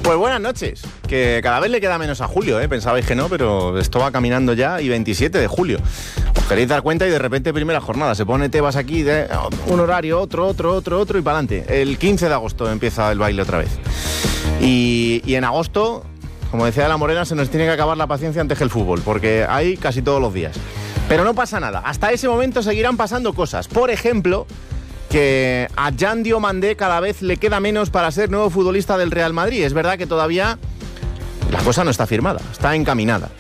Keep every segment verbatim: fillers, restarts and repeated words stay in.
Pues buenas noches, que cada vez le queda menos a julio, ¿eh? Pensabais que no, pero esto va caminando ya y veintisiete de julio. Os queréis dar cuenta y de repente primera jornada, se pone Tebas aquí, de un horario, otro, otro, otro, otro y para adelante. El quince de agosto empieza el baile otra vez. Y, y en agosto, como decía la Morena, se nos tiene que acabar la paciencia antes que el fútbol, porque hay casi todos los días. Pero no pasa nada, hasta ese momento seguirán pasando cosas. Por ejemplo, que a Jan Diomandé cada vez le queda menos para ser nuevo futbolista del Real Madrid. Es verdad que todavía la cosa no está firmada, está encaminada.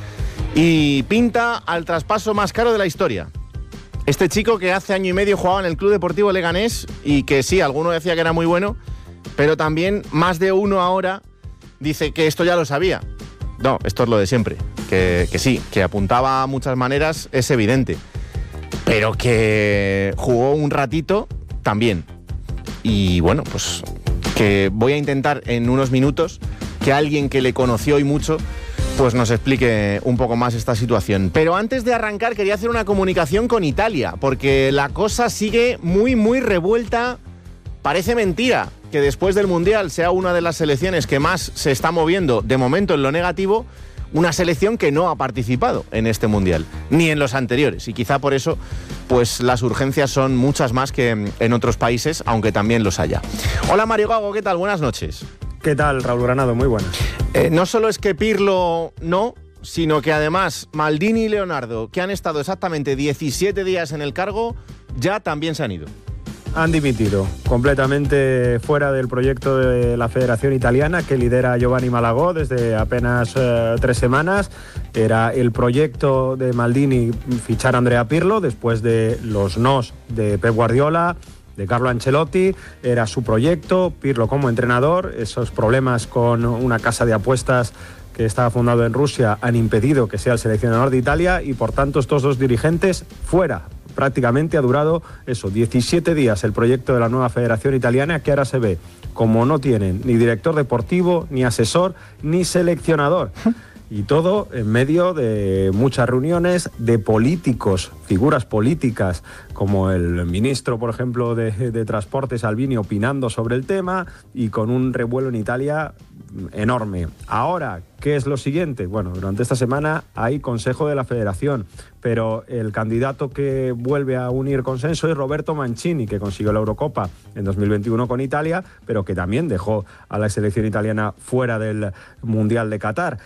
Y pinta al traspaso más caro de la historia. Este chico que hace año y medio jugaba en el Club Deportivo Leganés y que sí, alguno decía que era muy bueno, pero también más de uno ahora dice que esto ya lo sabía. No, esto es lo de siempre. Que, que sí, que apuntaba a muchas maneras, es evidente. Pero que jugó un ratito también. Y bueno, pues que voy a intentar en unos minutos que alguien que le conoció y mucho pues nos explique un poco más esta situación. Pero antes de arrancar quería hacer una comunicación con Italia, porque la cosa sigue muy muy revuelta. Parece mentira que después del Mundial sea una de las selecciones que más se está moviendo de momento en lo negativo, una selección que no ha participado en este Mundial, ni en los anteriores, y quizá por eso pues las urgencias son muchas más que en otros países, aunque también los haya. Hola Mario Gago, ¿qué tal? Buenas noches. ¿Qué tal, Raúl Granado? Muy buenas. Eh, no solo es que Pirlo no, sino que además Maldini y Leonardo, que han estado exactamente diecisiete días en el cargo, ya también se han ido. Han dimitido, completamente fuera del proyecto de la Federación Italiana que lidera Giovanni Malagò desde apenas eh, tres semanas. Era el proyecto de Maldini fichar a Andrea Pirlo después de los nos de Pep Guardiola, de Carlo Ancelotti. Era su proyecto, Pirlo como entrenador. Esos problemas con una casa de apuestas que estaba fundado en Rusia han impedido que sea el seleccionador de Italia y por tanto estos dos dirigentes fuera. Prácticamente ha durado eso, diecisiete días el proyecto de la nueva Federación Italiana, que ahora se ve como no tienen ni director deportivo, ni asesor, ni seleccionador. Y todo en medio de muchas reuniones de políticos, figuras políticas, como el ministro, por ejemplo, de, de Transporte, Salvini, opinando sobre el tema, y con un revuelo en Italia enorme. Ahora, ¿qué es lo siguiente? Bueno, durante esta semana hay Consejo de la Federación, pero el candidato que vuelve a unir consenso es Roberto Mancini, que consiguió la Eurocopa en dos mil veintiuno con Italia, pero que también dejó a la selección italiana fuera del Mundial de Qatar.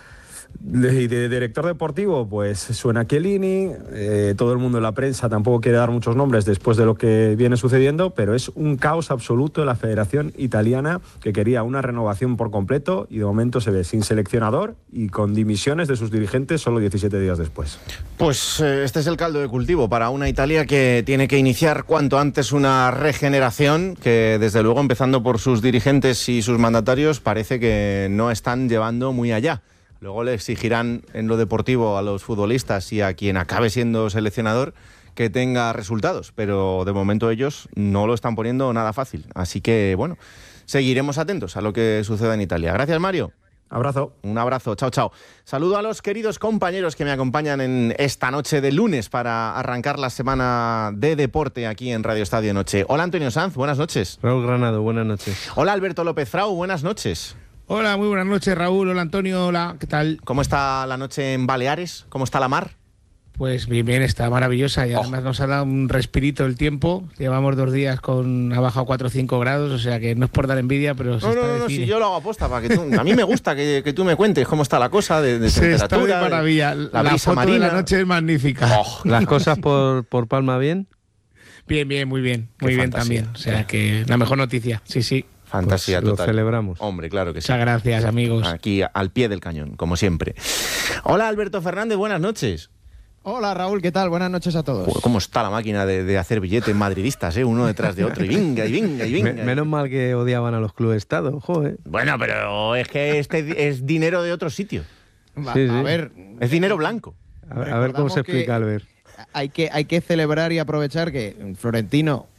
Y de director deportivo, pues suena Chiellini, eh, todo el mundo en la prensa tampoco quiere dar muchos nombres después de lo que viene sucediendo, pero es un caos absoluto en la Federación Italiana, que quería una renovación por completo y de momento se ve sin seleccionador y con dimisiones de sus dirigentes solo diecisiete días después. Pues eh, este es el caldo de cultivo para una Italia que tiene que iniciar cuanto antes una regeneración que, desde luego, empezando por sus dirigentes y sus mandatarios, parece que no están llevando muy allá. Luego le exigirán en lo deportivo a los futbolistas y a quien acabe siendo seleccionador que tenga resultados, pero de momento ellos no lo están poniendo nada fácil. Así que, bueno, seguiremos atentos a lo que suceda en Italia. Gracias, Mario. Abrazo. Un abrazo, chao, chao. Saludo a los queridos compañeros que me acompañan en esta noche de lunes para arrancar la semana de deporte aquí en Radio Estadio Noche. Hola, Antonio Sanz, buenas noches. Raúl Granado, buenas noches. Hola, Alberto López Frau, buenas noches. Hola, muy buenas noches, Raúl. Hola, Antonio. Hola, ¿qué tal? ¿Cómo está la noche en Baleares? ¿Cómo está la mar? Pues bien, bien, está maravillosa y además oh. nos ha dado un respirito el tiempo. Llevamos dos días con ha bajado cuatro o cinco grados, o sea que no es por dar envidia, pero se no, está no, no, no, si cine. yo lo hago aposta para que tú, a mí me gusta que, que tú me cuentes cómo está la cosa de, de se temperatura. Está de maravilla. La, la brisa foto marina. de la noche es magnífica. Oh. Las cosas por, por Palma bien. Bien, bien, muy bien, Qué muy bien fantasía. también. O sea que la mejor noticia, sí, sí. Fantasía pues total. Lo celebramos. Hombre, claro que sí. Muchas gracias, amigos. Aquí al pie del cañón, como siempre. Hola, Alberto Fernández, buenas noches. Hola, Raúl, ¿qué tal? Buenas noches a todos. Joder, ¿cómo está la máquina de, de hacer billetes madridistas, eh? Uno detrás de otro, y venga, y venga, y venga. Me, menos mal que odiaban a los clubes Estado, joder. Bueno, pero es que este es dinero de otro sitio. Va, Sí, sí. A ver, Es dinero blanco. A, a ver cómo se explica, Albert. Hay que, hay que celebrar y aprovechar que Florentino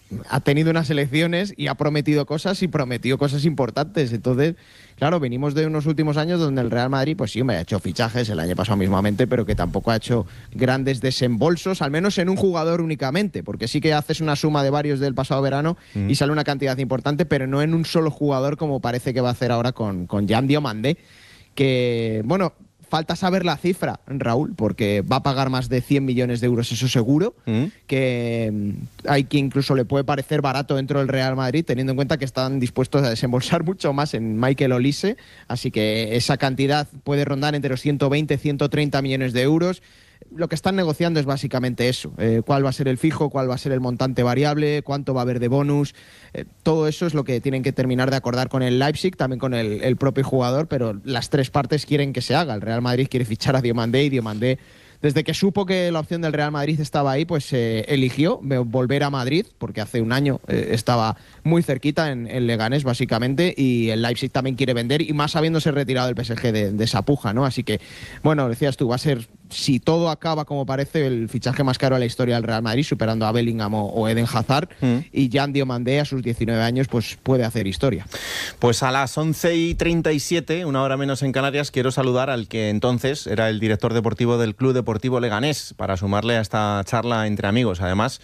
ha tenido unas elecciones y ha prometido cosas y prometió cosas importantes. Entonces, claro, venimos de unos últimos años donde el Real Madrid, pues sí, me ha hecho fichajes el año pasado mismamente, pero que tampoco ha hecho grandes desembolsos, al menos en un jugador únicamente, porque sí que haces una suma de varios del pasado verano mm. y sale una cantidad importante, pero no en un solo jugador como parece que va a hacer ahora con, con Jan Diomandé, que, bueno... Falta saber la cifra, Raúl, porque va a pagar más de cien millones de euros, eso seguro, mm. que hay que incluso le puede parecer barato dentro del Real Madrid, teniendo en cuenta que están dispuestos a desembolsar mucho más en Michael Olise, así que esa cantidad puede rondar entre los ciento veinte y ciento treinta millones de euros. Lo que están negociando es básicamente eso, eh, cuál va a ser el fijo, cuál va a ser el montante variable, cuánto va a haber de bonus, eh, todo eso es lo que tienen que terminar de acordar con el Leipzig, también con el, el propio jugador, pero las tres partes quieren que se haga. El Real Madrid quiere fichar a Diomandé y Diomandé, desde que supo que la opción del Real Madrid estaba ahí, pues eh, eligió volver a Madrid, porque hace un año eh, estaba muy cerquita en, en Leganés, básicamente, y el Leipzig también quiere vender, y más habiéndose retirado el P S G de, de esa puja, ¿no? Así que, bueno, decías tú, va a ser, si todo acaba como parece, el fichaje más caro de la historia del Real Madrid, superando a Bellingham o, o Eden Hazard, mm. y Jan Diomandé, a sus diecinueve años, pues puede hacer historia. Pues a las once y treinta y siete, una hora menos en Canarias, quiero saludar al que entonces era el director deportivo del Club Deportivo Leganés, para sumarle a esta charla entre amigos. Además,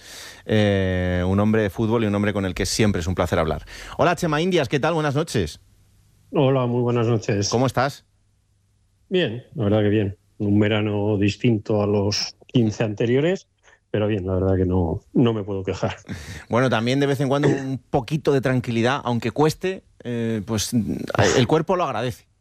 eh, un hombre de fútbol y un hombre con el que siempre es un placer hablar. Hola, Chema Indias, ¿qué tal? Buenas noches. Hola, muy buenas noches. ¿Cómo estás? Bien, la verdad que bien. Un verano distinto a los quince anteriores, pero bien, la verdad que no, no me puedo quejar. Bueno, también de vez en cuando un poquito de tranquilidad, aunque cueste, eh, pues el cuerpo lo agradece.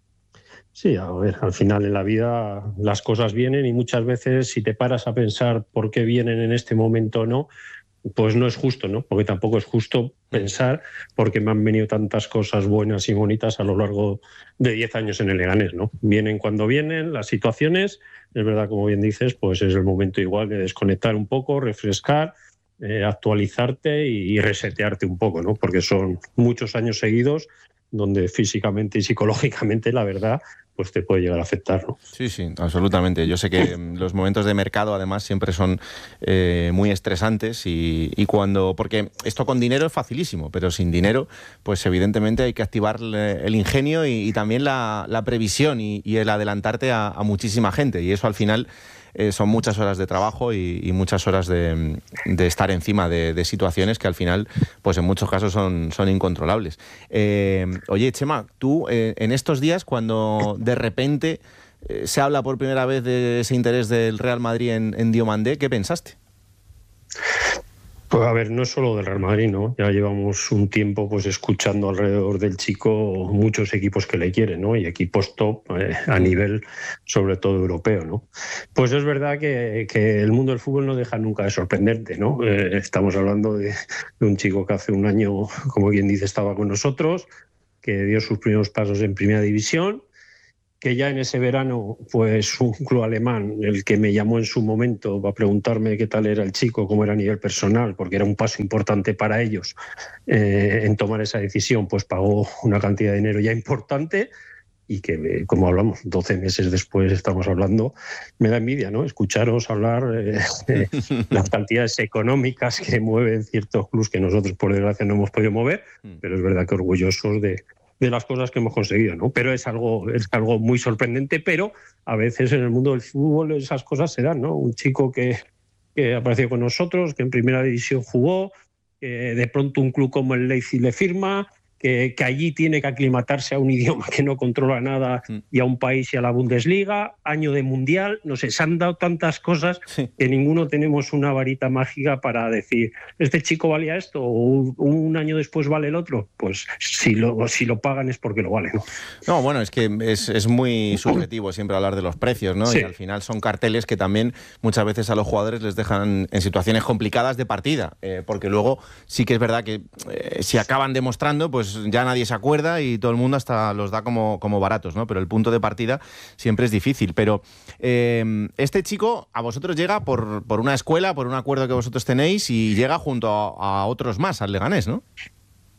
Sí, a ver, al final en la vida las cosas vienen y muchas veces si te paras a pensar por qué vienen en este momento o no, pues no es justo, ¿no? Porque tampoco es justo pensar porque me han venido tantas cosas buenas y bonitas a lo largo de diez años en el Leganés, ¿no? Vienen cuando vienen las situaciones, es verdad, como bien dices, pues es el momento igual de desconectar un poco, refrescar, eh, actualizarte y, y resetearte un poco, ¿no? Porque son muchos años seguidos donde físicamente y psicológicamente, la verdad, pues te puede llegar a afectar, ¿no? Sí, sí, absolutamente. Yo sé que los momentos de mercado, además, siempre son eh, muy estresantes y, y cuando... Porque esto con dinero es facilísimo, pero sin dinero, pues evidentemente hay que activar el ingenio y, y también la, la previsión y, y el adelantarte a, a muchísima gente. Y eso, al final, eh, son muchas horas de trabajo y, y muchas horas de, de estar encima de, de situaciones que, al final, pues en muchos casos son, son incontrolables. Eh, oye, Chema, tú eh, en estos días, cuando de repente eh, se habla por primera vez de ese interés del Real Madrid en, en Diomandé, ¿qué pensaste? Pues a ver, no es solo del Real Madrid, ¿no? Ya llevamos un tiempo pues escuchando alrededor del chico muchos equipos que le quieren, ¿no? Y equipos top eh, a nivel sobre todo europeo, ¿no? Pues es verdad que, que el mundo del fútbol no deja nunca de sorprenderte, ¿no? Eh, estamos hablando de, de un chico que hace un año, como bien dice, estaba con nosotros, que dio sus primeros pasos en Primera División, que ya en ese verano, pues un club alemán, el que me llamó en su momento para preguntarme qué tal era el chico, cómo era a nivel personal, porque era un paso importante para ellos eh, en tomar esa decisión, pues pagó una cantidad de dinero ya importante y que, como hablamos, doce meses después estamos hablando, me da envidia, ¿no? Escucharos hablar eh, de las cantidades económicas que mueven ciertos clubs que nosotros, por desgracia, no hemos podido mover, pero es verdad que orgullosos de... de las cosas que hemos conseguido, ¿no? Pero es algo, es algo muy sorprendente, pero a veces en el mundo del fútbol esas cosas se dan, ¿no? Un chico que, que apareció con nosotros, que en Primera División jugó, que de pronto un club como el Leipzig le firma, que, que allí tiene que aclimatarse a un idioma que no controla nada y a un país y a la Bundesliga, año de Mundial, no sé, se han dado tantas cosas sí. que ninguno tenemos una varita mágica para decir, este chico valía esto o un año después vale el otro, pues si lo, si lo pagan es porque lo vale, ¿no? No, bueno, es que es, es muy subjetivo siempre hablar de los precios, ¿no? Sí. Y al final son carteles que también muchas veces a los jugadores les dejan en situaciones complicadas de partida, eh, porque luego sí que es verdad que eh, si acaban demostrando, pues ya nadie se acuerda y todo el mundo hasta los da como, como baratos, ¿no? Pero el punto de partida siempre es difícil. Pero eh, este chico a vosotros llega por, por una escuela, por un acuerdo que vosotros tenéis y llega junto a, a otros más, al Leganés, ¿no?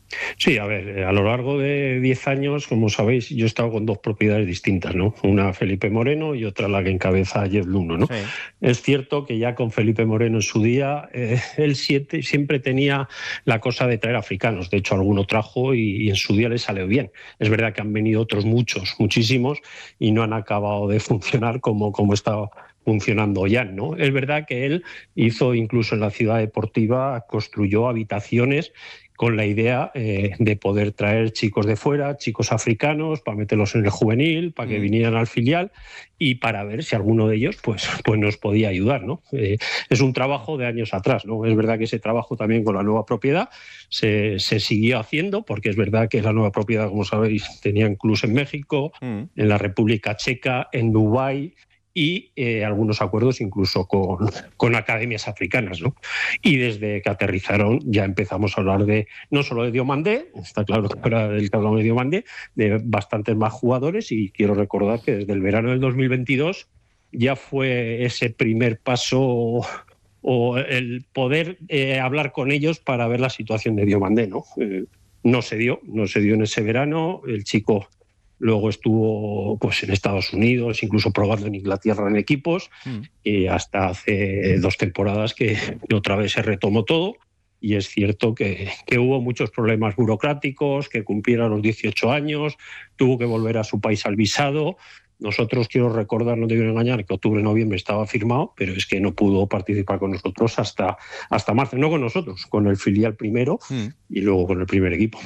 Sí, a ver, a lo largo de diez años, como sabéis, yo he estado con dos propiedades distintas, ¿no? Una Felipe Moreno y otra la que encabeza Jeff Luno, ¿no? Sí. Es cierto que ya con Felipe Moreno en su día, eh, él siete, siempre tenía la cosa de traer africanos. De hecho, alguno trajo y, y en su día le salió bien. Es verdad que han venido otros muchos, muchísimos, y no han acabado de funcionar como, como estaba funcionando Jan, ¿no? Es verdad que él hizo, incluso en la ciudad deportiva, construyó habitaciones con la idea eh, de poder traer chicos de fuera, chicos africanos, para meterlos en el juvenil, para que vinieran al filial y para ver si alguno de ellos pues, pues nos podía ayudar, ¿no? Eh, es un trabajo de años atrás, ¿no? Es verdad que ese trabajo también con la nueva propiedad se, se siguió haciendo, porque es verdad que la nueva propiedad, como sabéis, tenía clubes en México, mm. en la República Checa, en Dubái, y eh, algunos acuerdos incluso con, con academias africanas, ¿no? Y desde que aterrizaron ya empezamos a hablar de, no solo de Diomandé, está claro que ahora del que hablamos de Diomandé, de bastantes más jugadores, y quiero recordar que desde el verano del dos mil veintidós ya fue ese primer paso o el poder eh, hablar con ellos para ver la situación de Diomandé, ¿no? Eh, no se dio, no se dio en ese verano, el chico luego estuvo pues en Estados Unidos, incluso probando en Inglaterra en equipos, mm. y hasta hace dos temporadas que otra vez se retomó todo. Y es cierto que, que hubo muchos problemas burocráticos, que cumpliera los dieciocho años, tuvo que volver a su país al visado. Nosotros, quiero recordar, no te quiero engañar, que octubre-noviembre estaba firmado, pero es que no pudo participar con nosotros hasta, hasta marzo. No con nosotros, con el filial primero mm. y luego con el primer equipo.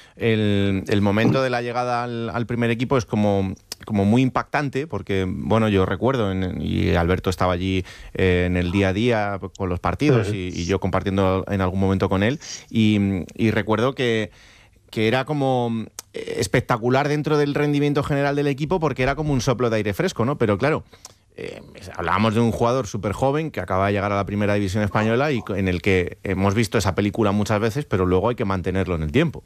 El, el momento de la llegada al, al primer equipo es como, como muy impactante, porque, bueno, yo recuerdo, en, y Alberto estaba allí eh, en el día a día con los partidos y, y yo compartiendo en algún momento con él, y, y recuerdo que, que era como espectacular dentro del rendimiento general del equipo, porque era como un soplo de aire fresco, ¿no? Pero claro, eh, hablábamos de un jugador súper joven que acaba de llegar a la primera división española y en el que hemos visto esa película muchas veces, pero luego hay que mantenerlo en el tiempo.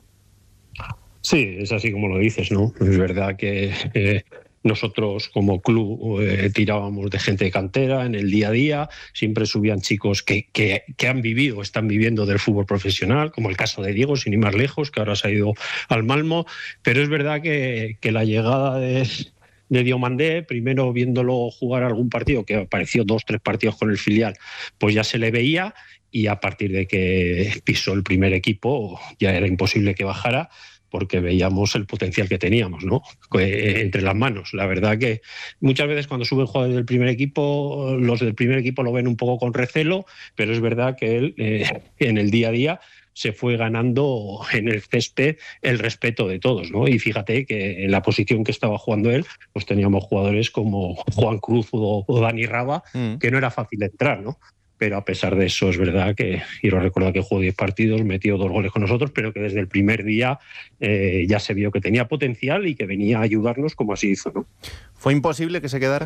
Sí, es así como lo dices, ¿no? Es verdad que eh, nosotros como club eh, tirábamos de gente de cantera en el día a día, siempre subían chicos que, que, que han vivido o están viviendo del fútbol profesional, como el caso de Diego, sin ir más lejos, que ahora se ha ido al Malmo, pero es verdad que, que la llegada de... de Diomandé, primero viéndolo jugar algún partido, que apareció dos, tres partidos con el filial, pues ya se le veía, y a partir de que pisó el primer equipo ya era imposible que bajara, porque veíamos el potencial que teníamos, ¿no? Entre las manos. La verdad que muchas veces cuando suben jugadores del primer equipo, los del primer equipo lo ven un poco con recelo, pero es verdad que él eh, en el día a día se fue ganando en el césped el respeto de todos, ¿no? Y fíjate que en la posición que estaba jugando él, pues teníamos jugadores como Juan Cruz o, o Dani Raba, mm. que no era fácil entrar, ¿no? Pero a pesar de eso es verdad que, quiero recordar que jugó diez partidos, metió dos goles con nosotros, pero que desde el primer día eh, ya se vio que tenía potencial y que venía a ayudarnos como así hizo, ¿no? ¿Fue imposible que se quedara?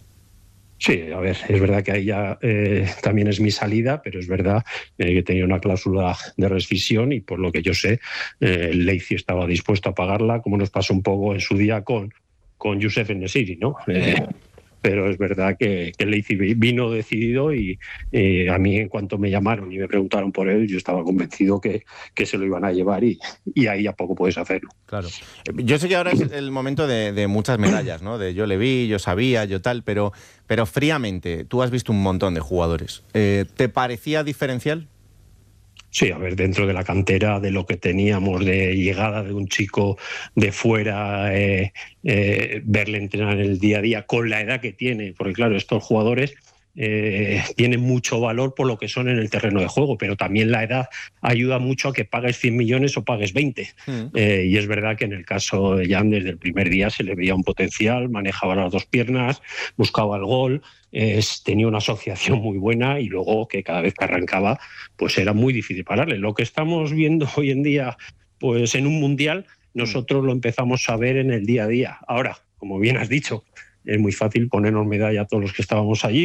Sí, a ver, es verdad que ahí ya eh, también es mi salida, pero es verdad eh, que tenía una cláusula de rescisión y por lo que yo sé, eh, el Leipzig estaba dispuesto a pagarla, como nos pasó un poco en su día con, con Youssef En-Nesyri, ¿no? Eh, pero es verdad que, que el Leipzig vino decidido y eh, a mí en cuanto me llamaron y me preguntaron por él, yo estaba convencido que, que se lo iban a llevar y, y ahí a poco puedes hacerlo. Claro. Yo sé que ahora es el momento de, de muchas medallas, ¿no? De yo le vi, yo sabía, yo tal, pero, pero fríamente, tú has visto un montón de jugadores. Eh, ¿Te parecía diferencial? Sí, a ver, dentro de la cantera, de lo que teníamos de llegada de un chico de fuera, eh, eh, verle entrenar en el día a día con la edad que tiene, porque claro, estos jugadores eh, tienen mucho valor por lo que son en el terreno de juego, pero también la edad ayuda mucho a que pagues cien millones o pagues veinte. Mm. Eh, y es verdad que en el caso de Jan, desde el primer día se le veía un potencial, manejaba las dos piernas, buscaba el gol, eh, tenía una asociación muy buena y luego que cada vez que arrancaba pues era muy difícil pararle. Lo que estamos viendo hoy en día pues en un mundial, nosotros lo empezamos a ver en el día a día. Ahora, como bien has dicho, es muy fácil ponernos medalla a todos los que estábamos allí.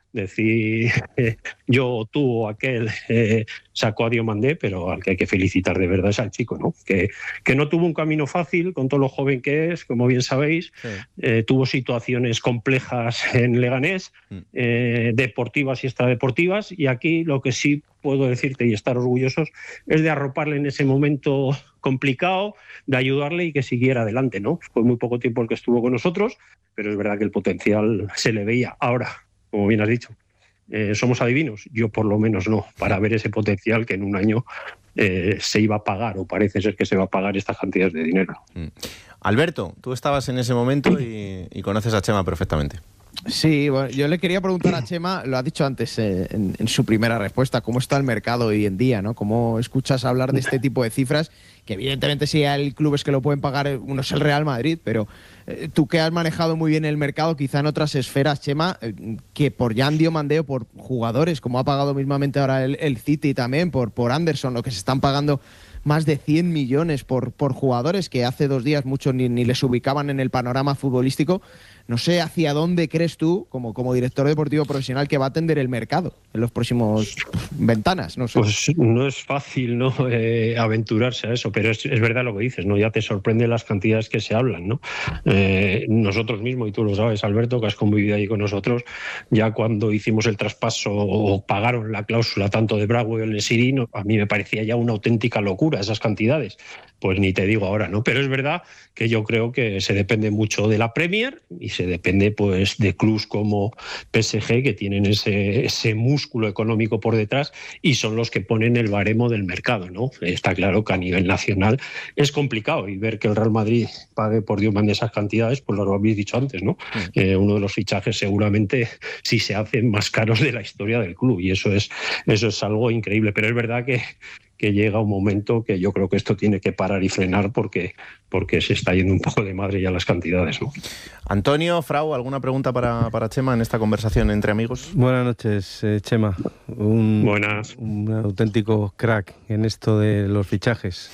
decir eh, yo o tú o aquel eh, sacó a Diomandé, pero al que hay que felicitar de verdad es al chico, ¿no? Que, que no tuvo un camino fácil con todo lo joven que es, como bien sabéis, sí. eh, tuvo situaciones complejas en Leganés, eh, deportivas y extradeportivas, y aquí lo que sí puedo decirte y estar orgullosos es de arroparle en ese momento complicado, de ayudarle y que siguiera adelante, ¿no? Fue muy poco tiempo el que estuvo con nosotros, pero es verdad que el potencial se le veía. Ahora, como bien has dicho, eh, ¿somos adivinos? Yo por lo menos no, para ver ese potencial que en un año eh, se iba a pagar, o parece ser que se va a pagar estas cantidades de dinero. Mm. Alberto, tú estabas en ese momento y, y conoces a Chema perfectamente. Sí, bueno, yo le quería preguntar a Chema, lo ha dicho antes eh, en, en su primera respuesta, ¿cómo está el mercado hoy en día, ¿no? ¿Cómo escuchas hablar de este tipo de cifras? Que evidentemente sí hay clubes que lo pueden pagar, uno es el Real Madrid, pero eh, tú que has manejado muy bien el mercado, quizá en otras esferas, Chema, eh, que por Jan Diomandé o por jugadores, como ha pagado mismamente ahora el, el City también, por, por Anderson, lo que se están pagando más de cien millones por, por jugadores que hace dos días muchos ni, ni les ubicaban en el panorama futbolístico. No sé hacia dónde crees tú, como, como director deportivo profesional, que va a atender el mercado en los próximos ventanas. No sé. Pues no es fácil, ¿no? Eh, aventurarse a eso, pero es, es verdad lo que dices, ¿no? Ya te sorprende las cantidades que se hablan, ¿no? Eh, nosotros mismos, y tú lo sabes, Alberto, que has convivido ahí con nosotros, ya cuando hicimos el traspaso o pagaron la cláusula tanto de Bravo y el Nesiri, no, a mí me parecía ya una auténtica locura esas cantidades. Pues ni te digo ahora, ¿no? Pero es verdad que yo creo que se depende mucho de la Premier y se depende pues de clubs como P S G, que tienen ese, ese músculo económico por detrás y son los que ponen el baremo del mercado, ¿no? Está claro que a nivel nacional es complicado, y ver que el Real Madrid pague por Diomandé esas cantidades, pues lo habéis dicho antes, ¿no? Mm. Eh, uno de los fichajes seguramente sí se hacen más caros de la historia del club, y eso es, eso es algo increíble, pero es verdad que que llega un momento que yo creo que esto tiene que parar y frenar porque, porque se está yendo un poco de madre ya las cantidades, ¿no? Antonio, Frau, ¿alguna pregunta para, para Chema en esta conversación entre amigos? Buenas noches, eh, Chema. Un, Buenas. Un auténtico crack en esto de los fichajes.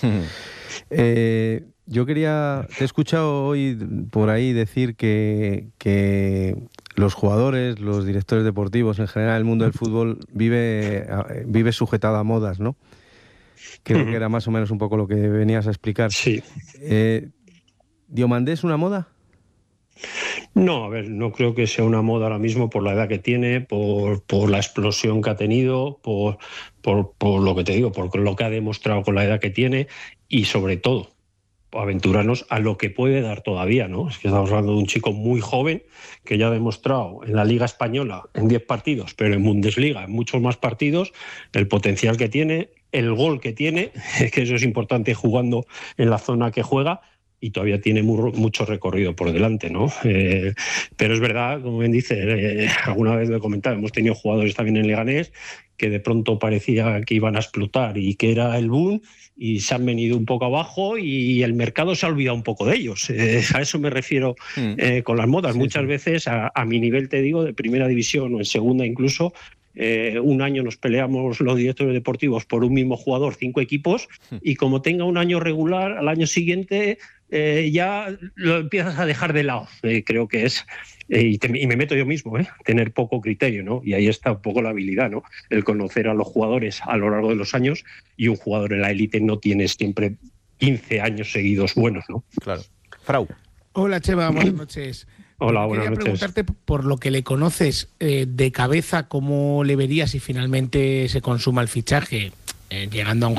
eh, yo quería... Te he escuchado hoy por ahí decir que... que los jugadores, los directores deportivos, en general el mundo del fútbol vive, vive sujetado a modas, ¿no? Creo que era más o menos un poco lo que venías a explicar. Sí. Eh, ¿Diomandé es una moda? No, a ver, no creo que sea una moda ahora mismo por la edad que tiene, por, por la explosión que ha tenido, por, por, por lo que te digo, por lo que ha demostrado con la edad que tiene y sobre todo aventurarnos a lo que puede dar todavía, ¿no? Es que estamos hablando de un chico muy joven que ya ha demostrado en la Liga Española en diez partidos, pero en Bundesliga en muchos más partidos, el potencial que tiene, el gol que tiene, que eso es importante jugando en la zona que juega, y todavía tiene muy, mucho recorrido por delante, ¿no? Eh, pero es verdad, como bien dice, eh, alguna vez lo he comentado, hemos tenido jugadores también en Leganés que de pronto parecía que iban a explotar y que era el boom, y se han venido un poco abajo y el mercado se ha olvidado un poco de ellos. Eh, a eso me refiero eh, con las modas. Sí, Muchas sí. veces, a, a mi nivel, te digo, de primera división o en segunda incluso, Eh, un año nos peleamos los directores deportivos por un mismo jugador, cinco equipos, y como tenga un año regular, al año siguiente eh, ya lo empiezas a dejar de lado. Eh, creo que es, eh, y, te, y me meto yo mismo, eh, tener poco criterio, ¿no? Y ahí está un poco la habilidad, ¿no? El conocer a los jugadores a lo largo de los años, y un jugador en la élite no tiene siempre quince años seguidos buenos, ¿no? Claro. Frau. Hola, Chema, buenas noches. Hola, buenas Quería noches. preguntarte, por lo que le conoces eh, de cabeza, ¿cómo le verías si finalmente se consuma el fichaje? Eh, llegando a un